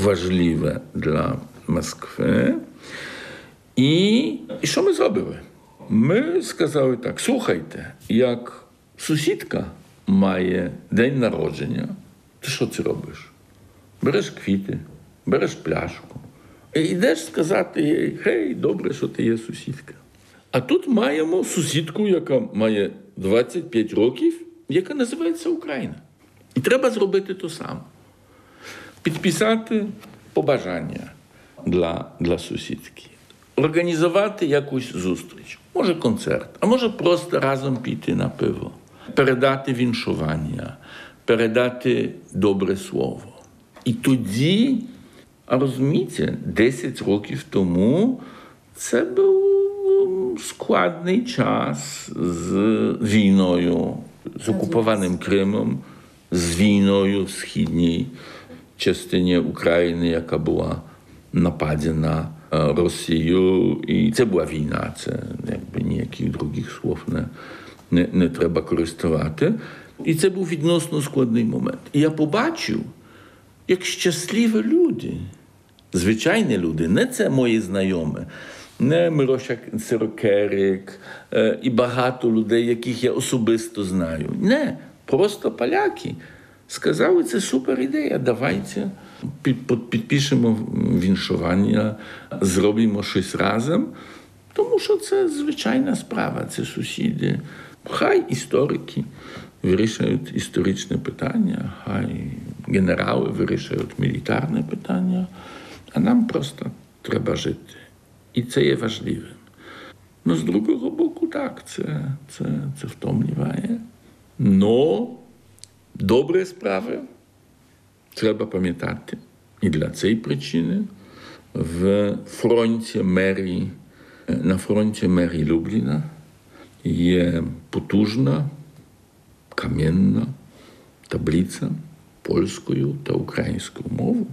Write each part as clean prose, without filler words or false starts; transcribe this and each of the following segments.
важливе для Москви. І що ми зробили? Ми сказали так, слухайте, як сусідка має день народження, ти що це робиш? Береш квіти, береш пляшку і йдеш сказати їй, гей, добре, що ти є сусідка. А тут маємо сусідку, яка має 25 років, яка називається Україна. І треба зробити те саме. Підписати побажання для сусідки. Організувати якусь зустріч. Може концерт, а може просто разом піти на пиво. Передати віншування, передати добре слово. І тоді, розумієте, 10 років тому це був складний час з війною, з окупованим Кримом, з війною в східній частині України, яка була нападена Росію. І це була війна, це якби ніяких других слов не треба користувати. І це був відносно складний момент. І я побачив, як щасливі люди, звичайні люди, не це мої знайомі, не Мироша Сирокерик і багато людей, яких я особисто знаю. Не, просто поляки сказали, це супер ідея, давайте підпишемо віншування, зробимо щось разом, тому що це звичайна справа, це сусіди. Хай історики вирішують історичне питання, хай генерали вирішують мілітарне питання, а нам просто треба жити. І це є важливим. Но з другого боку, так, це втомлює. Но добрі справи треба пам'ятати. І для цієї причини на фронті мерії Любліна є потужна кам'яна таблиця польською та українською мовою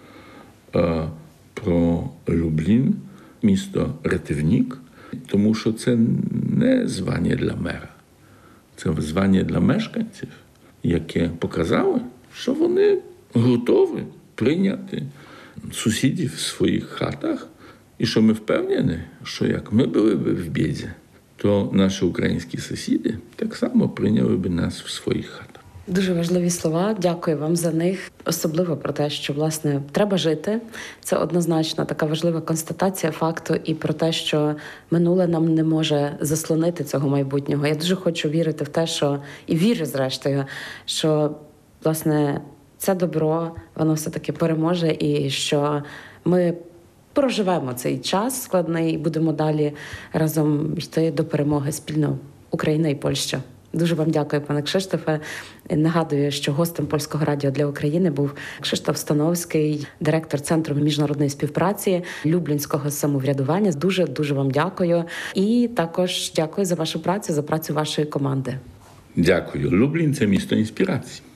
про Люблін, місто рятівник, тому що це не звання для мера. Це звання для мешканців, яке показало, що вони готові прийняти сусідів в своїх хатах, і що ми впевнені, що як ми були б в біді, то наші українські сусіди так само прийняли б нас в своїх хатах. Дуже важливі слова, дякую вам за них. Особливо про те, що, власне, треба жити. Це однозначно така важлива констатація факту і про те, що минуле нам не може заслонити цього майбутнього. Я дуже хочу вірити в те, що, і вірю, зрештою, що, власне, це добро, воно все-таки переможе і що ми проживемо цей час складний і будемо далі разом йти до перемоги спільно Україна і Польща. Дуже вам дякую, пане Кшиштофе. Нагадую, що гостем Польського радіо для України був Кшиштоф Становський, директор Центру міжнародної співпраці Люблінського самоврядування. Дуже вам дякую. І також дякую за вашу працю, за працю вашої команди. Дякую. Люблін – це місто інспірації.